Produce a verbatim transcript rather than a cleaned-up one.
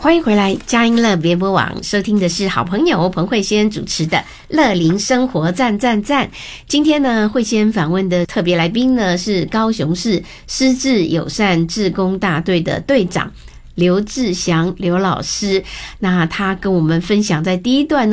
欢迎回来，佳音乐联播网收听的是好朋友彭慧仙主持的乐龄生活赞赞赞。今天呢，慧仙访问的特别来宾呢是高雄市失智友善志工大队的队长刘志祥刘老师。那他跟我们分享在第一段呢